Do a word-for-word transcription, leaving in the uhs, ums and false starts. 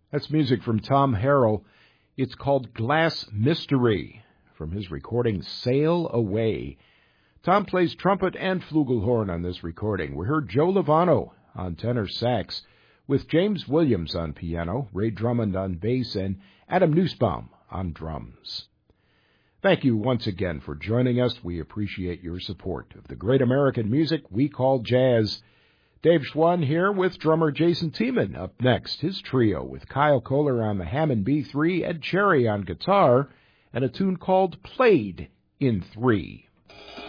That's music from Tom Harrell. It's called Glass Mystery from his recording Sail Away. Tom plays trumpet and flugelhorn on this recording. We heard Joe Lovano on tenor sax, with James Williams on piano, Ray Drummond on bass, and Adam Nussbaum on drums. Thank you once again for joining us. We appreciate your support of the great American music we call jazz. Dave Schwann here with drummer Jason Tiemann. Up next, his trio with Kyle Kohler on the Hammond B three, Ed Cherry on guitar, and a tune called Played in Three.